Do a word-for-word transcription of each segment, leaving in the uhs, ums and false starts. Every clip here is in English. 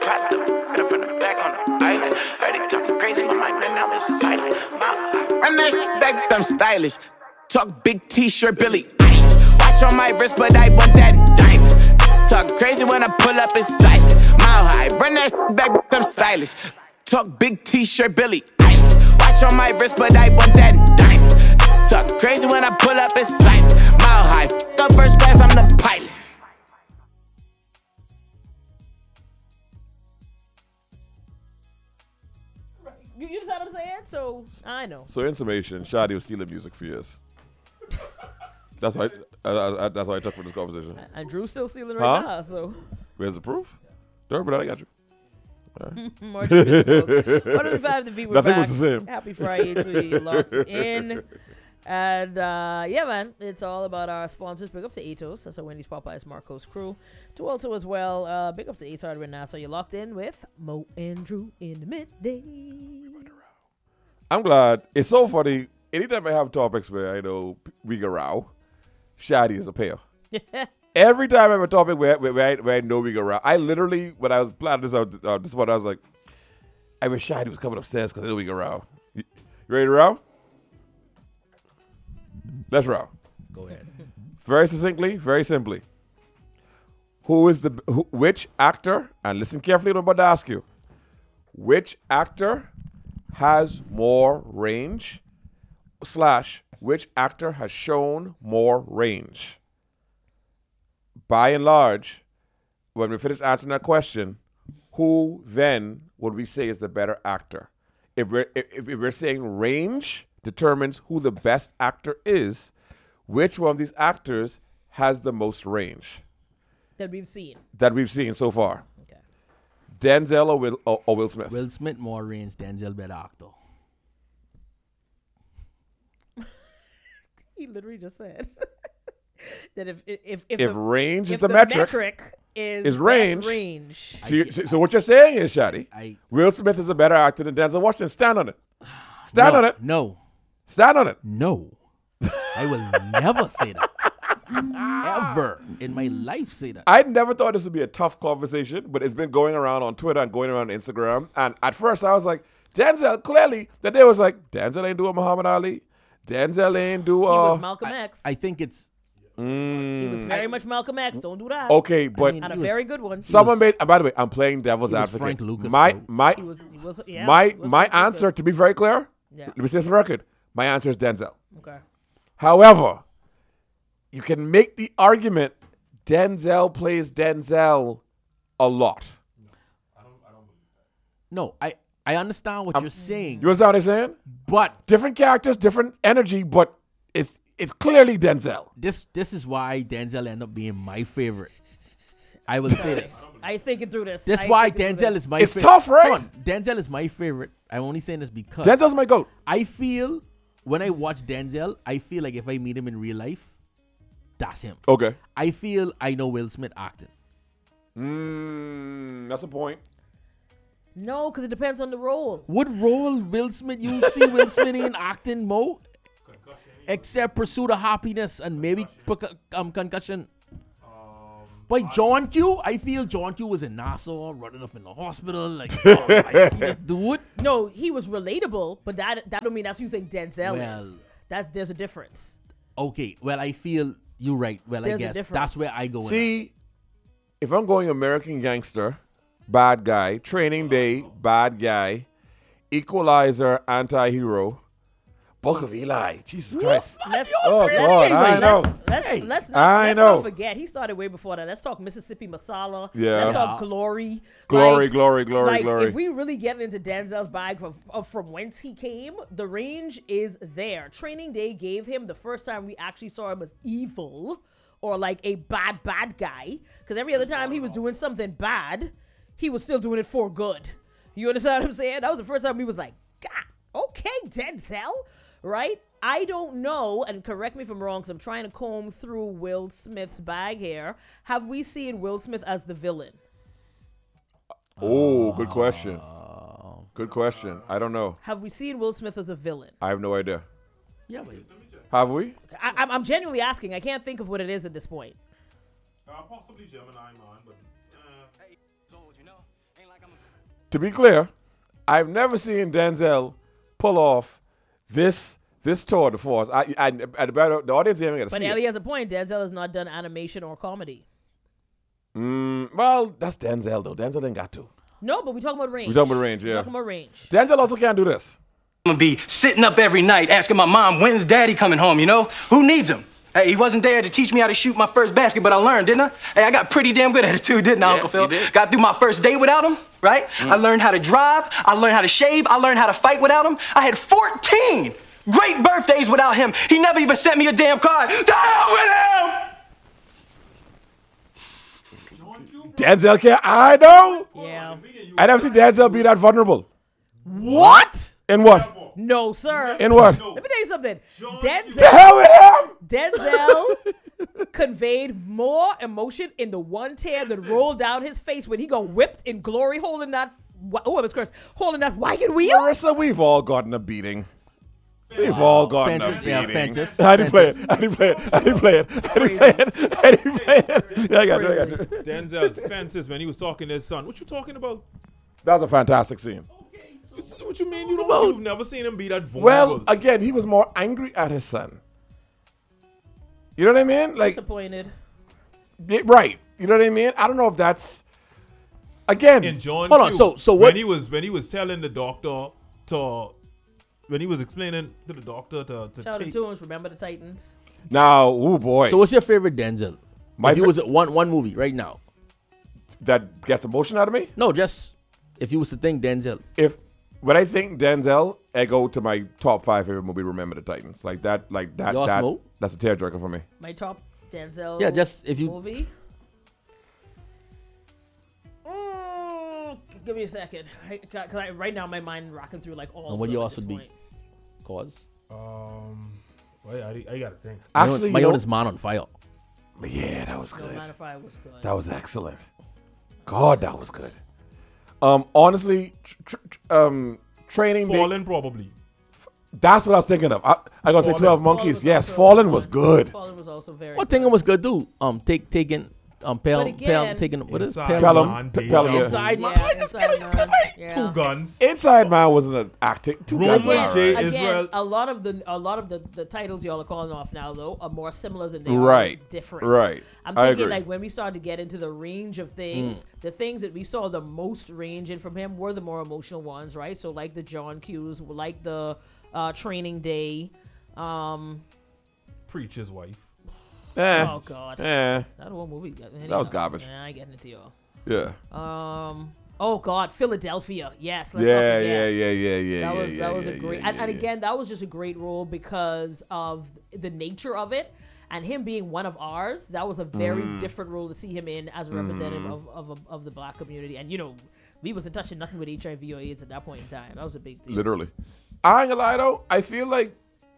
tried to get it from the back on the island. Heard he talking crazy, my mind and now it's silent. My, run that shit back, I'm stylish. Talk big t-shirt, Billy Eilish. Watch on my wrist, but I want that diamond. Talk crazy when I pull up in sight. Mile high, run that shit back, I'm stylish. Talk big t-shirt, Billy Eilish. Watch on my wrist, but I want that diamond. Talk crazy when I pull up in sight. Mile high, up first class, I'm the pilot. You, you know what I'm saying? So, I know. So in summation, Shadi was stealing music for years. That's why I, I, I, that's why I took for this conversation. And Drew's still stealing right huh? now, so. Where's the proof? Don't worry about it, I got you. Right. More one oh five to be with Nothing back. was the same. Happy Friday to you, locked in. And uh, yeah, man, it's all about our sponsors. Big up to Atos, that's our Wendy's, Popeyes, Marcos crew. To also as well, uh, big up to Atos right now. So you're locked in with Mo and Drew in the midday. I'm glad. It's so funny. Anytime I have topics where I know we go row, Shadi is a pair. Every time I have a topic where, where, where, I, where I know we go row, I literally, when I was planning this out, uh, this one, I was like, I wish Shadi was coming upstairs because I know we go row. You, you ready to row? Let's row. Go ahead. Very succinctly, very simply. Who is the, who, which actor, and listen carefully to what I'm about to ask you, which actor has more range, slash, which actor has shown more range? By and large, when we finish answering that question, who then would we say is the better actor? If we're, if, if we're saying range determines who the best actor is, which one of these actors has the most range? That we've seen. That we've seen so far. Okay. Denzel or Will, or, or Will Smith? Will Smith more range, Denzel better actor. He literally just said that if if if, if the, range if is the, the metric, metric is, is range, range. So, you, so, so what you're saying is, Shadi, I, Will Smith is a better actor than Denzel Washington. Stand on it. Stand no, on it. No. Stand on it. No. I will never say that. Ever in my life say that. I never thought this would be a tough conversation, but it's been going around on Twitter and going around on Instagram. And at first I was like, Denzel, clearly, that they was like, Denzel ain't doing Muhammad Ali. Denzel ain't do. Uh, he was Malcolm X. I think it's. Mm, he was very I, much Malcolm X. Don't do that. Okay, but I mean, and a was, very good one. Someone was, made. And by the way, I'm playing devil's advocate. Frank Lucas. My bro. my he was, he was, yeah, my was my Frank answer, Lucas. to be very clear. Yeah. Let me say this for the record. My answer is Denzel. Okay. However, you can make the argument Denzel plays Denzel a lot. I don't, I don't no, I, I understand what I'm, you're saying. You understand what I'm saying? But different characters, different energy, but it's it's clearly Denzel. This this is why Denzel ended up being my favorite. I will say this. I thinking through this. That's I why Denzel Denzel is my it's favorite. It's tough, right? On, Denzel is my favorite. I'm only saying this because Denzel's my GOAT. I feel when I watch Denzel, I feel like if I meet him in real life, that's him. Okay. I feel I know Will Smith acting. Mm, that's a point. No, because it depends on the role. What role Will Smith you see Will Smith in acting, Mo? Except Pursuit of Happiness and maybe um, Concussion. But John Q, I feel John Q was in Nassau, running up in the hospital, like, oh, I see this dude. No, he was relatable, but that that don't mean that's what you think Denzel Well, is. That's there's a difference. Okay, well, I feel you're right. Well, There's a I guess difference. that's where I go. See, if I'm going American Gangster, bad guy, Training Day, bad guy, Equalizer, anti-hero, Book of Eli, Jesus Christ. Let's, Oh, let's, God, I let's, know. Let's, Hey, let's, not, I let's know. not forget, he started way before that. Let's talk Mississippi Masala. Yeah. Let's talk Yeah. Glory. Glory, Like- glory, glory, like, glory. If we really get into Denzel's bag of, of from whence he came, the range is there. Training Day gave him the first time we actually saw him as evil or like a bad, bad guy. Because every other time he was doing something bad, he was still doing it for good. You understand what I'm saying? That was the first time we was like, God, okay, Denzel, right? I don't know, and correct me if I'm wrong, because I'm trying to comb through Will Smith's bag here. Have we seen Will Smith as the villain? Oh, good question. Good question. I don't know. Have we seen Will Smith as a villain? I have no idea. Yeah, but Have we? I, I'm, I'm genuinely asking. I can't think of what it is at this point. Uh, possibly Gemini man, but uh, to be clear, I've never seen Denzel pull off this this tour de force. I, I, I the, the audience ain't gonna But see Ellie it. has a point. Denzel has not done animation or comedy. Mm, well, that's Denzel though. Denzel ain't got to. No, but we talking about range. We talking about range, We yeah. talking about range. Denzel also can't do this. I'm gonna be sitting up every night asking my mom, when's daddy coming home, you know? Who needs him? Hey, he wasn't there to teach me how to shoot my first basket, but I learned, didn't I? Hey, I got pretty damn good at it too, didn't I, Yeah, Uncle Phil? you did. Got through my first day without him, right? I learned how to drive, I learned how to shave, I learned how to fight without him. I had fourteen great birthdays without him. He never even sent me a damn card. To hell with him! Denzel can't. I know. Yeah. I never seen Denzel be that vulnerable. What? In what? No, sir. In what? Let me tell you something. To Denzel, hell with him. Denzel conveyed more emotion in the one tear that rolled down his face when he got whipped in glory, holding that. Oh, I was cursed. Holding that wagon wheel. Marissa, we've all gotten a beating. We've all gotten Fences, a yeah, beating. fences, I didn't play it. fences. I didn't play it. I didn't play it. I didn't play it. I didn't play it. Yeah, I got you. I got you. Denzel fences when he was talking to his son. What you talking about? That was a fantastic scene. What you mean? You don't, you've never seen him be that vulnerable. Well, again, he was more angry at his son. You know what I mean? Like, Disappointed. yeah, right. You know what I mean? I don't know if that's again. in John Hold on, Q, so- so what- when he was when he was telling the doctor to when he was explaining to the doctor to, to Shout out take to us. Remember the Titans. Now, oh boy, So what's your favorite Denzel? My if he fa- was at one one movie right now. that gets emotion out of me. No, just if you was to think Denzel. If when I think Denzel, I go to my top five favorite movie. Remember the Titans, like that, like that. Y'all that smoke? that's a tearjerker for me. My top Denzel. Yeah, just if you- movie. Mm, give me a second. I, cause I, right now, my mind rocking through like all. And what of them yours at this would be? point. Cause um well, I, I gotta think. my own- Actually, my you own know, is Man on Fire. yeah, that was No good. Matter Fire was good. That was excellent. God, that was good. Um, honestly, tr- tr- um, training day. Fallen probably. That's what I was thinking of. I, I gonna say Fallen. Twelve Fallen Monkeys. was Yes, also Fallen was good. Fallen was also very. What good. thing was good too? Um, take taking um Pel But Pel again- taking what is Inside Pel? Pelham. Man, Pe- Deja Pelham, Vu. yeah. Inside Man. Yeah, Like, this Inside guy is Man. like- Yeah. Two guns. Inside Man wasn't an acting. Two Roman guns. J. all right. Again, Israel- a lot of the a lot of the, the titles y'all are calling off now though are more similar than they Right. are different. Right. I'm I thinking agree. like when we started to get into the range of things, the things that we saw the most range in from him were the more emotional ones, right? So like the John Q's, like the uh, Training Day. Um, Preacher's wife. Eh, oh God, eh, that whole movie. That was garbage. Nah, I ain't getting into y'all. yeah. Um. Oh God, Philadelphia. Yes. Let's Yeah, not yeah, forget. yeah, yeah, yeah. That yeah, was yeah, that was yeah, a great yeah, and, yeah, and yeah. again that was just a great role because of the nature of it and him being one of ours. That was a very Mm. different role to see him in as a representative of, of, of of the black community. And you know, we wasn't touching nothing with H I V or AIDS at that point in time. That was a big deal. Literally. I ain't gonna lie though. I feel like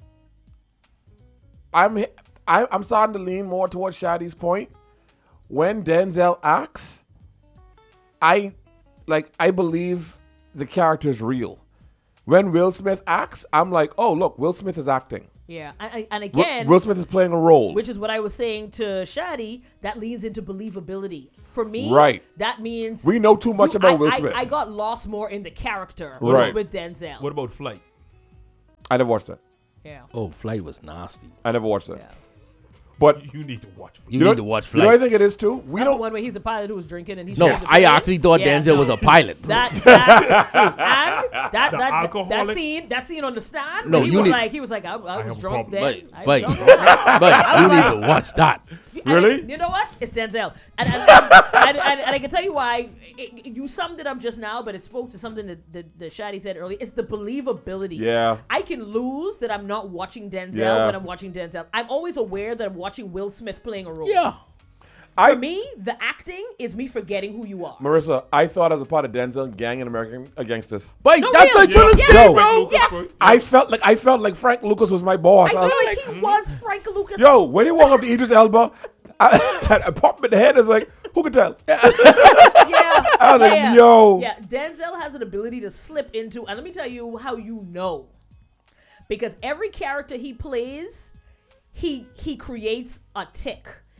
I'm I, I'm starting to lean more towards Shadi's point. When Denzel acts, I like I believe the character is real. When Will Smith acts, I'm like, oh look, Will Smith is acting. Yeah, and, and- and Will, again, Will Smith is playing a role. which is what I was saying to Shadi, that leans into believability. For me, Right. that means we know too much you- about I, Will I- Smith. I, got lost more in the character Right. with Denzel. What about Flight? I never watched that. Yeah. Oh, Flight was nasty. I never watched that. Yeah. But You need to watch Flight. You, you know, need to watch You know what I Flight. think it is too? We That's don't the one where he's a pilot who was drinking and he's No, trying to I say- actually thought Yeah, Denzel no. was a pilot. That that and that that, that alcoholic- scene that scene on the stand. No, he you was need- like he was like I, I have was a drunk problem. then. But, I but, was drunk then. but you was need like- to watch that. And Really? it- you know what? It's Denzel, and and, and, and, and I can tell you why. It, you summed it up just now, but it spoke to something that, that, that Shadi said earlier. It's the believability. Yeah. I can lose that I'm not watching Denzel Yeah. when I'm watching Denzel. I'm always aware that I'm watching Will Smith playing a role. Yeah. I, For me, the acting is me forgetting who you are. Marissa, I thought as a part of Denzel gang in American Gangsters. But No, that's real. what you're trying to Yes, say, Yo. bro. Yes. I felt like I felt like Frank Lucas was my boss. I I was feel like, like he was Frank Lucas. yo, when he walked up to Idris Elba, I, I popped him in the head. I was like, who can tell? Yeah. I was like, yeah. yo. Yeah, Denzel has an ability to slip into, and let me tell you how you know. Because every character he plays, he he creates a tick.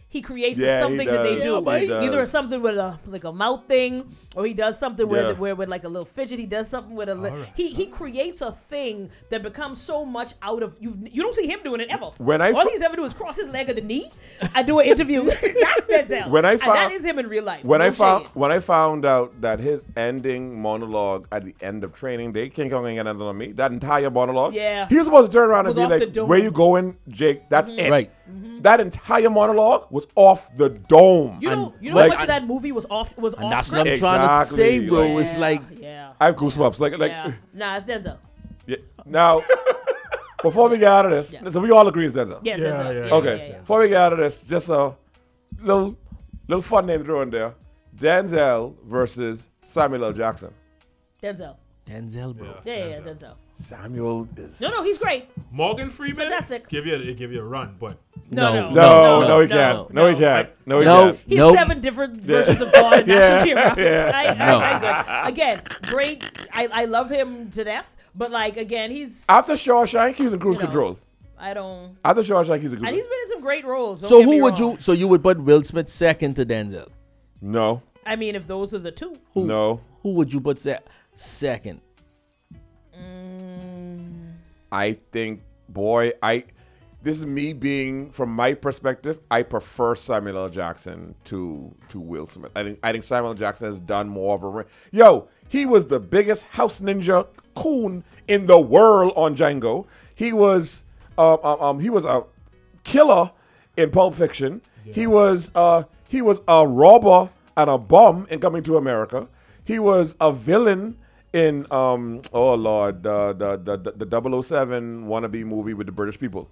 he creates Yeah, he something that they does. do. Yeah, but he Either does. something with a like a mouth thing, or he does something where, Yeah. where with like a little fidget. He does something with a. Li- Alright. he he creates a thing that becomes so much out of you. You don't see him doing it ever. When I all fo- he's ever do is cross his leg at the knee and do an interview. That's Denzel. When I and that found- is him in real life. When No I found shade. when I found out that his ending monologue at the end of Training Day, King Kong ain't got nothing on me. That entire monologue, Yeah. he was supposed to turn around and Was be off the like, dome. "Where you going, Jake? That's it." Right. That entire monologue was off the dome. you know and- you know but- how much of that movie was off was And off that's what script. I'm trying to say, Exactly. bro. Yeah. It's like, yeah. I have goosebumps. Like like yeah. Nah, it's Denzel. yeah. Now, before we get out of this, Yeah. so we all agree it's Denzel. Yes, Yeah, Denzel. yeah, Yeah, Okay. yeah, yeah, yeah. Before we get out of this, just a little little fun name to throw in there: Denzel versus Samuel L. Jackson. Denzel. Denzel, bro. Yeah, yeah, yeah, Denzel. Samuel is No, no, he's great. Morgan Freeman fantastic. give you a, give you a run, but No, No, no, No, no, no, he can't. No, he no. can't. No, he No. can't. He's Nope. seven different versions of God in National Yeah, Geographic. yeah. I, I, No. I, good. Again, great. I, I love him to death. But like again, he's After Shawshank, he was in cruise You know. control. I don't. After Shawshank, he's in And cruise he's been in some great roles. don't So get me who would wrong. you? So you would put Will Smith second to Denzel? No, I mean, if those are the two. Who, no. Who would you put se- second? I think, boy, I. This is me being, from my perspective, I prefer Samuel L. Jackson to to Will Smith. I think I think Samuel L. Jackson has done more of a. Re- Yo, he was the biggest house ninja coon in the world on Django. He was, um, um, um he was a killer in Pulp Fiction. He was, uh, he was a robber and a bum in Coming to America. He was a villain in, um, oh Lord, the the the the double oh seven wannabe movie with the British people.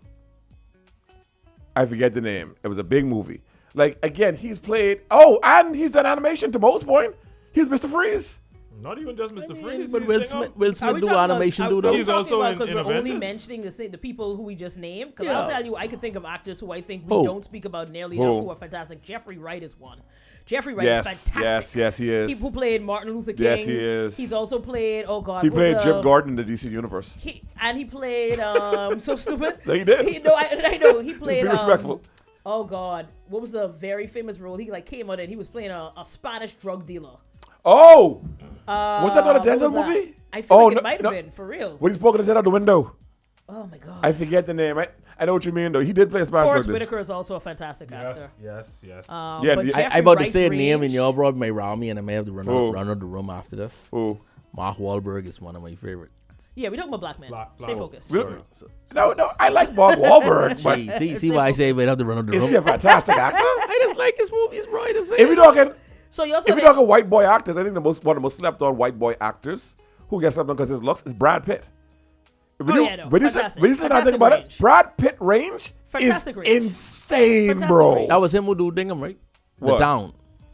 I forget the name. It was a big movie. Like, again, he's played. Oh, and he's done animation to most point. He's Mister Freeze. not even just Mister Freeze. But he's Will singer. Smith, Will Are Smith we do talking about- animation are- do are we though. He's talking also about in- 'cause in we're only Avengers. mentioning the sa- the people who we just named. Because Yeah. I'll tell you, I could think of actors who I think we Who? don't speak about nearly Who? enough who are fantastic. Jeffrey Wright is one. Jeffrey Wright Yes, is fantastic. yes, yes, he is. He who played Martin Luther King. Yes, he is. He's also played. Oh God, He what's played the- Jim Gordon in the D C universe. He, and he played um so stupid. No, he did. He, no, I, I know he played. Be um, respectful. Oh God, what was the very famous role? He like came out and he was playing a, a Spanish drug dealer. Oh, was that not a Uh, what Denzel was that? movie? I feel oh, like it no, might have no. been for real. When he's poking his head out the window. Oh my God. I forget the name. I, I know what you mean though. He did play a Spanish Forrest drug dealer. Whitaker is also a fantastic actor. Yes, yes, yes. Um, Yeah, but yeah. I, Jeffrey I about to Wright's say a name and range- y'all brought me around me and I may have to run Who? out, run out the room after this. Ooh. Mark Wahlberg is one of my favorite. Yeah, we talking about black men. Black- Stay black- focused. We- Sorry. So- No, no, I like Mark Wahlberg, but Gee, see, see why I say we'd have to run out the is room. he a fantastic actor? I just like his movies, bro. I just say If you're talking, So you also if you're talking white boy actors, I think the most one of the most slept on white boy actors who gets slept on because his looks is Brad Pitt. When Oh, you, yeah, no, when you say fantastic. when you say nothing Fantastic about range. it, Brad Pitt range Fantastic is range. insane, Fantastic bro. range. that was him who do Dingham, right? The What? Down.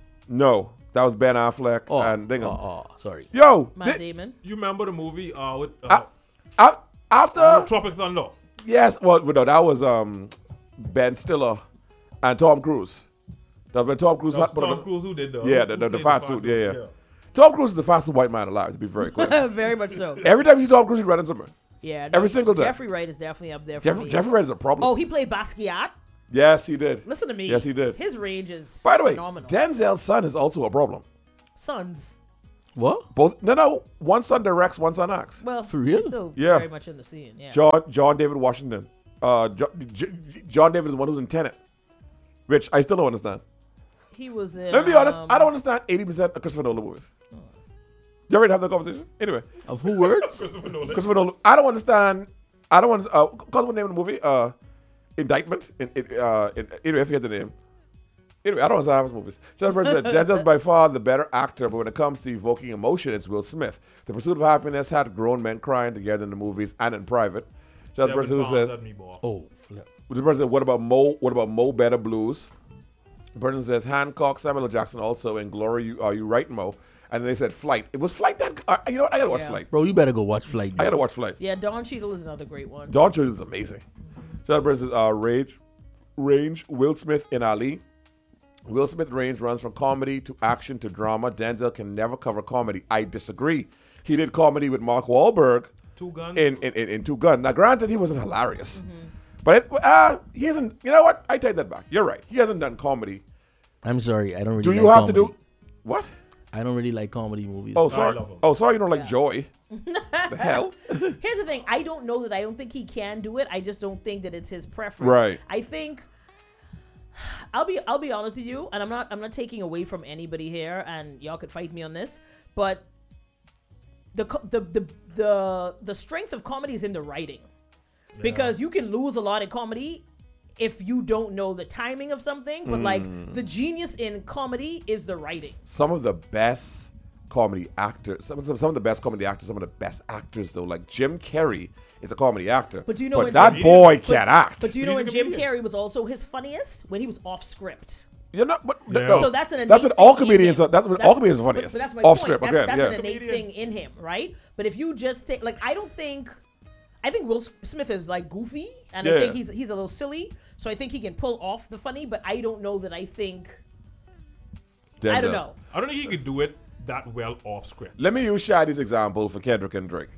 No, that was Ben Affleck Oh, and Dingham. oh, oh, sorry. Yo, Matt thi- Damon. You remember the movie uh, with uh, a- a- after Tropic Thunder? yes, well, no, that was um Ben Stiller and Tom Cruise. That was when Tom Cruise. That was put on Tom the- Cruise who did the Yeah, who the, the, the played fat suit. Yeah, yeah, Tom Cruise is the fastest white man alive. To be very clear. Very much so. Every time you see Tom Cruise, he's running somewhere. Yeah. no, Every single time. Jeffrey Wright is definitely up there for Jeffrey, me. Jeffrey Wright is a problem. Oh, he played Basquiat. Yes, he did. Listen to me. Yes, he did. His range is By the way, phenomenal. Denzel's son is also a problem. Sons. What? Both no, no. One son directs, one son acts. Well, For real? he's still Yeah. very much in the scene. Yeah. John John David Washington. Uh, John, John David is the one who's in Tenet, which I still don't understand. He was in. Let me be honest. um, I don't understand eighty percent of Christopher Nolan movies. You already have that conversation. Anyway, Of who words? Christopher Nolan. Christopher Nolan. I don't understand. I don't want. Uh, call the name of the movie. Uh, Indictment. In, in, uh, in, anyway, I forget the name. Anyway, I don't understand his movies. Just person said Denzel's by far the better actor, but when it comes to evoking emotion, it's Will Smith. The Pursuit of Happiness had grown men crying together in the movies and in private. Just the Seven person who pounds says, at me, boy. Oh, flip. the person said, what about Mo? What about Mo Better Blues? The person says Hancock, Samuel L. Jackson also in Glory. You are you right, Mo? And then they said Flight. It was Flight that. Uh, you know what? I gotta watch Yeah. Flight. Bro, you better go watch Flight. I bro. gotta watch Flight. Yeah, Don Cheadle is another great one. Don Cheadle is amazing. So that person says uh, Rage, Range, Will Smith in Ali. Will Smith range runs from comedy to action to drama. Denzel can never cover comedy. I disagree. He did comedy with Mark Wahlberg Two guns. in in, in, in Two Guns. Now, granted, he wasn't hilarious, But it, uh, he hasn't. You know what? I take that back. You're right. He hasn't done comedy. I'm sorry, I don't really. Do you like have comedy. to do what? I don't really like comedy movies. Oh, sorry. love him. Oh, sorry. You don't like Yeah. Joy. The hell? Here's the thing. I don't know that I don't think he can do it. I just don't think that it's his preference. Right. I think I'll be I'll be honest with you, and I'm not I'm not taking away from anybody here, and y'all could fight me on this, but the co- the the the, the strength of comedy is in the writing. Because you can lose a lot in comedy if you don't know the timing of something, but like the genius in comedy is the writing. Some of the best comedy actors, some, some, some of the best comedy actors, some of the best actors though, like Jim Carrey is a comedy actor. But do you know but when that Jim- boy but- can act. But do you But know he's when a Jim comedian. Carrey was also his funniest? When he was off script. You're not. But, Yeah. no, So that's an that's innate what all thing in comedians him. are. That's what all comedians are but- funniest. But, that's my Off point. script That- again. that's Yeah. an innate Comedian. thing in him, right? But if you just take, like, I don't think, I think Will Smith is like goofy, and I Yeah. think he's he's a little silly. So I think he can pull off the funny, but I don't know that I think. I don't Denzel. know. I don't think he could do it that well off script. Let me use Shadi's example for Kendrick and Drake.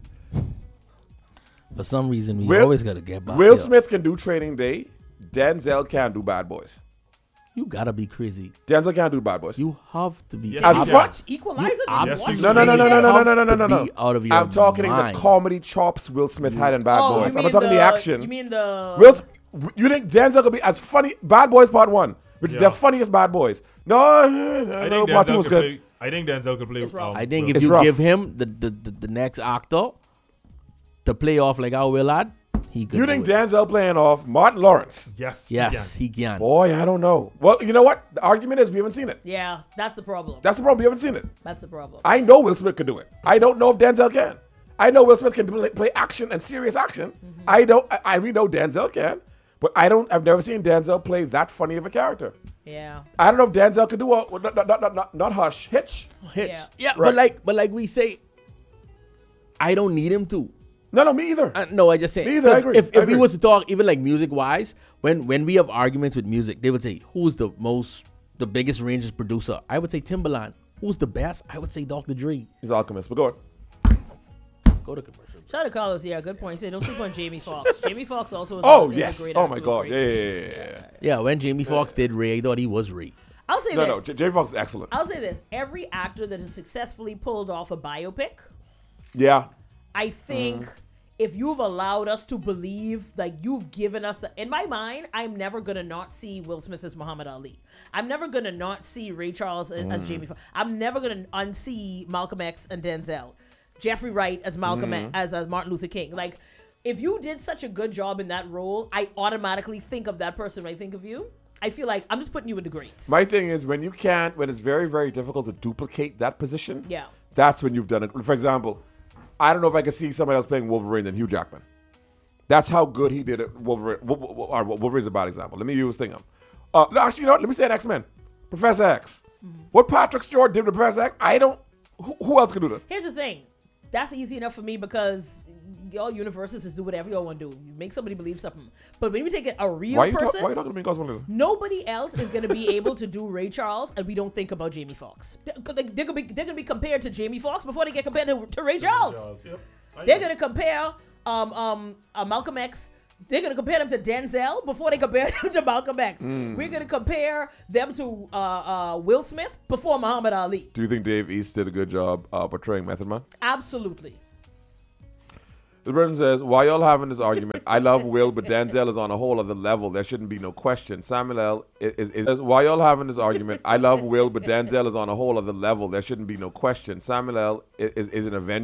For some reason, we Will- always gotta get back. Will here. Smith can do Training Day. Denzel can do Bad Boys. You gotta be crazy. Denzel can do Bad Boys. You have to be. Yes, As he fu- can. Watch Equalizer. Did you Yes, watch he it? No, no, no, no, no, no, no, no, no, no, no, no. Be out of your I'm talking mind. the comedy chops Will Smith had in Bad Oh, Boys. you I'm mean not talking the, action. You mean the? Will, S- you think Denzel could be as funny? Bad Boys Part One, which is Yeah. the funniest Bad Boys. No, I I know think Part Two Denzel was could good. play. I think Denzel could play. It's rough. um, I think Will if It's you rough. give him the, the, the, the next actor to play off like how Will had, he could. You do think it. Denzel playing off Martin Lawrence? Yes. he Yes, can. he can. Boy, I don't know. Well, you know what? The argument is we haven't seen it. Yeah, that's the problem. That's the problem. We haven't seen it. That's the problem. I know Will Smith can do it. I don't know if Denzel can. I know Will Smith can play, play action and serious action. Mm-hmm. I don't. I, I really know Denzel can, but I don't. I've never seen Denzel play that funny of a character. Yeah. I don't know if Denzel could do a not not not not, not Hush Hitch. Hits. Yeah. Yeah, Right. but like, but like we say, I don't need him to. No, no, me either. Uh, no, I just say Me either, I 'cause agree, if I if we agree. was to talk even like music wise, when when we have arguments with music, they would say who's the most the biggest ranges producer. I would say Timbaland. Who's the best? I would say Doctor Dre. He's Alchemist, but go on. Go to commercial. Shout out to Carlos. Yeah, good point. He said don't sleep on Jamie Foxx. Jamie Foxx also. Is Oh a, is yes. A great Oh actor, my God. great- Yeah, yeah, yeah, yeah, yeah. Yeah, when Jamie Foxx did Ray, I thought he was Ray. I'll say No, this. no. J- Jamie Foxx is excellent. I'll say this. Every actor that has successfully pulled off a biopic, Yeah. I think if you've allowed us to believe, like you've given us the, in my mind, I'm never gonna not see Will Smith as Muhammad Ali. I'm never gonna not see Ray Charles as, as Jamie Foxx. I'm never gonna unsee Malcolm X and Denzel, Jeffrey Wright as Malcolm X, as, as Martin Luther King. Like, if you did such a good job in that role, I automatically think of that person when I think of you. I feel like I'm just putting you in the greats. My thing is when you can't, when it's very, very difficult to duplicate that position. Yeah. That's when you've done it. For example, I don't know if I could see somebody else playing Wolverine than Hugh Jackman. That's how good he did it. Wolverine. Wo- wo- wo- or Wolverine's a bad example. Let me use Thingham. Uh, no, actually, you know what? Let me say an X-Men. Professor X. What Patrick Stewart did with Professor X, I don't. Who, who else can do that? Here's the thing. That's easy enough for me because y'all universes just do whatever y'all want to do. You make somebody believe something. But when we take it a real Why are you, person, talk, why are you talking to me, Cosmo? nobody else is going to be able to do Ray Charles, and we don't think about Jamie Foxx. They- they- They're going to be, they're gonna be compared to Jamie Foxx before they get compared to, to Ray Charles. Charles, yep. I They're agree. going to compare um, um, uh, Malcolm X. They're going to compare them to Denzel before they compare them to Malcolm X. Mm. We're going to compare them to uh, uh, Will Smith before Muhammad Ali. Do you think Dave East did a good job uh, portraying Method Man? Absolutely. The person says, why y'all having this argument? I love Will, but Denzel is on a whole other level. There shouldn't be no question. Samuel L. is, is, is why y'all having this argument? I love Will, but Denzel is on a whole other level. There shouldn't be no question. Samuel L. is, is an Avenger.